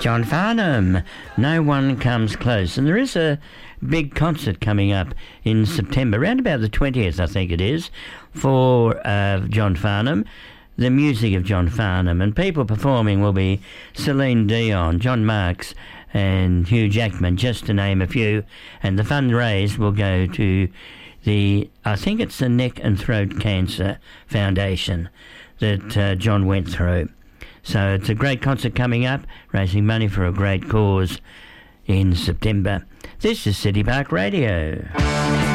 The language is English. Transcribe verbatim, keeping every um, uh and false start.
John Farnham, No One Comes Close. And there is a big concert coming up in September, around about the twentieth, I think it is, for uh, John Farnham, the music of John Farnham. And people performing will be Celine Dion, John Marks and Hugh Jackman, just to name a few. And the fund raised will go to the, I think it's the Neck and Throat Cancer Foundation that uh, John went through. So it's a great concert coming up, raising money for a great cause in September. This is City Park Radio.